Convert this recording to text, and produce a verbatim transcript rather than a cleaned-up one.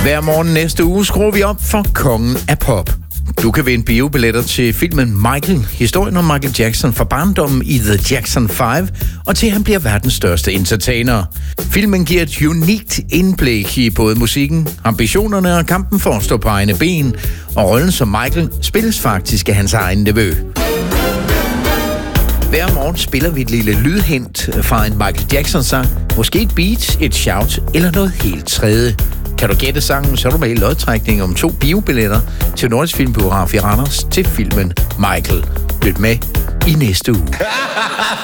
Hver morgen næste uge skruer vi op for kongen af pop. Du kan vinde biobilletter til filmen Michael, historien om Michael Jackson fra barndommen i The Jackson fem, og til han bliver verdens største entertainer. Filmen giver et unikt indblik i både musikken, ambitionerne og kampen for at stå på egne ben, og rollen som Michael spilles faktisk af hans egen nevø. Hver morgen spiller vi et lille lydhint fra en Michael Jackson-sang, måske et beat, et shout eller noget helt tredje. Kan du gætte sangen, så er du med i lodtrækning om to biobilletter til Nordisk Filmbiograf i Randers til filmen Michael. Lyt med i næste uge.